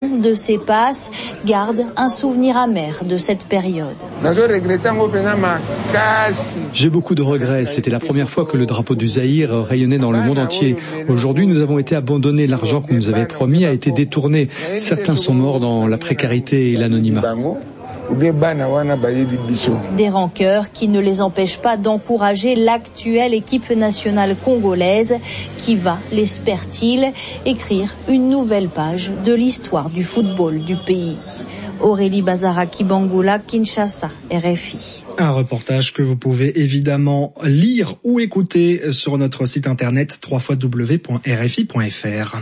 de ses passes, garde un souvenir amer de cette période. J'ai beaucoup de regrets. C'était la première fois que le drapeau du Zaïre rayonnait dans le monde entier. Aujourd'hui, nous avons été abandonnés. L'argent qu'on nous avait promis a été détourné. Certains sont morts dans la précarité et l'anonymat. Des rancœurs qui ne les empêchent pas d'encourager l'actuelle équipe nationale congolaise qui va, l'espère-t-il, écrire une nouvelle page de l'histoire du football du pays. Aurélie Bazara-Kibangula, Kinshasa, RFI. Un reportage que vous pouvez évidemment lire ou écouter sur notre site internet www.rfi.fr.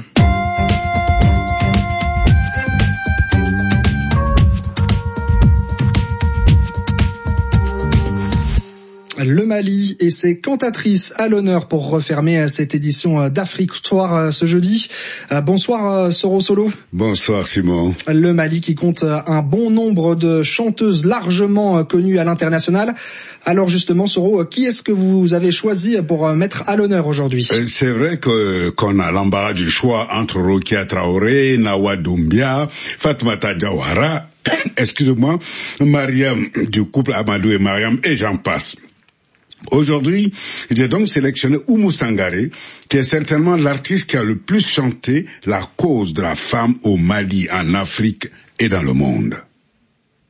Le Mali et ses cantatrices à l'honneur pour refermer cette édition d'Afrique-Tour ce jeudi. Bonsoir Soro Solo. Bonsoir Simon. Le Mali qui compte un bon nombre de chanteuses largement connues à l'international. Alors justement Soro, qui est-ce que vous avez choisi pour mettre à l'honneur aujourd'hui? C'est vrai qu'on a l'embarras du choix entre Rokia Traoré, Nawa Doumbia, Fatoumata Diawara, excusez-moi, Mariam du couple Amadou et Mariam et j'en passe. Aujourd'hui, j'ai donc sélectionné Oumou Sangaré, qui est certainement l'artiste qui a le plus chanté la cause de la femme au Mali, en Afrique et dans le monde.